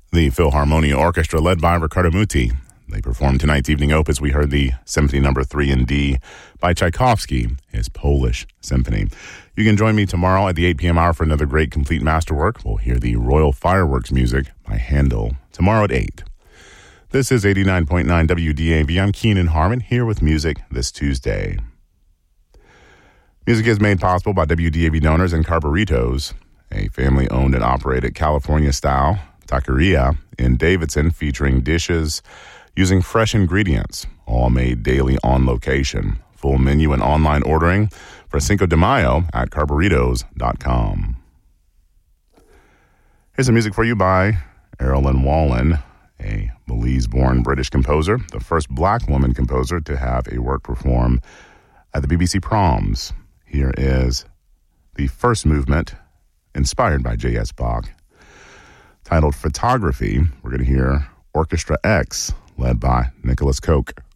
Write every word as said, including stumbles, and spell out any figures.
The Philharmonia Orchestra, led by Riccardo Muti. They performed tonight's evening opus. We heard the Symphony Number three in D by Tchaikovsky, his Polish Symphony. You can join me tomorrow at the eight p.m. hour for another great complete masterwork. We'll hear the Royal Fireworks music by Handel tomorrow at eight. This is eighty-nine point nine W D A V. I'm Keenan Harmon, here with music this Tuesday. Music is made possible by W D A V donors and Carburitos, a family-owned and operated California-style taqueria in Davidson, featuring dishes using fresh ingredients, all made daily on location. Full menu and online ordering for Cinco de Mayo at Carburitos dot com. Here's some music for you by Erilyn Wallen, a Belize-born British composer, the first black woman composer to have a work performed at the B B C Proms. Here is the first movement, inspired by J S. Bach, titled Photography. We're going to hear Orchestra X, led by Nicholas Koch.